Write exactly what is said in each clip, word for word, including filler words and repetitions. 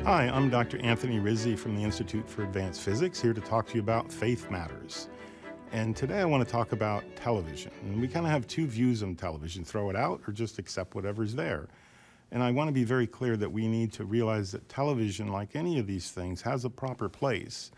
Hi, I'm Doctor Anthony Rizzi from the Institute for Advanced Physics, here to talk to you about Faith Matters. And today I want to talk about television. And we kind of have two views on television, throw it out or just accept whatever's there. And I want to be very clear that we need to realize that television, like any of these things, has a proper place.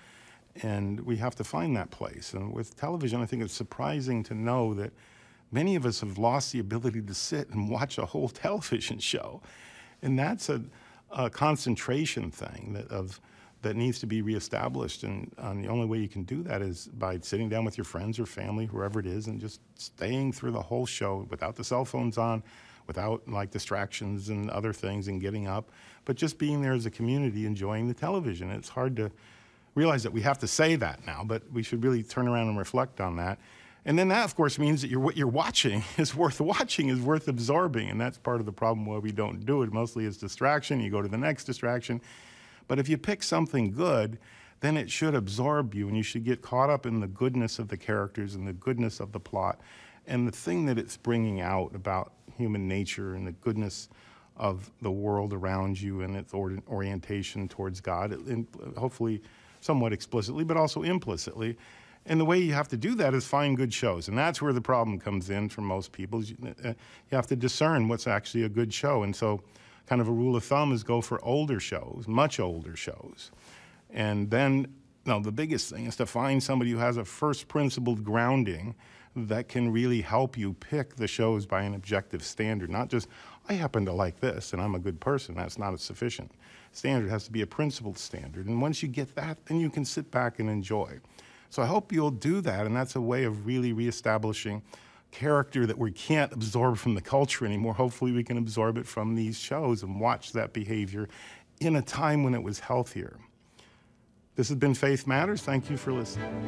And we have to find that place. And with television, I think it's surprising to know that many of us have lost the ability to sit and watch a whole television show. And that's a a concentration thing that of that needs to be reestablished, and um, the only way you can do that is by sitting down with your friends or family, whoever it is, and just staying through the whole show without the cell phones on, without like distractions and other things, and getting up, but just being there as a community, enjoying the television. It's hard to realize that we have to say that now, but we should really turn around and reflect on that. And then that, of course, means that you're, what you're watching is worth watching, is worth absorbing. And that's part of the problem why we don't do it. Mostly it's distraction. You go to the next distraction. But if you pick something good, then it should absorb you, and you should get caught up in the goodness of the characters and the goodness of the plot and the thing that it's bringing out about human nature and the goodness of the world around you and its or orientation towards God, and hopefully somewhat explicitly, but also implicitly. And the way you have to do that is find good shows. And that's where the problem comes in for most people. You have to discern what's actually a good show. And so kind of a rule of thumb is go for older shows, much older shows. And then, no, the biggest thing is to find somebody who has a first principled grounding that can really help you pick the shows by an objective standard. Not just, I happen to like this and I'm a good person. That's not a sufficient standard. It has to be a principled standard. And once you get that, then you can sit back and enjoy. So I hope you'll do that, and that's a way of really reestablishing character that we can't absorb from the culture anymore. Hopefully we can absorb it from these shows and watch that behavior in a time when it was healthier. This has been Faith Matters. Thank you for listening.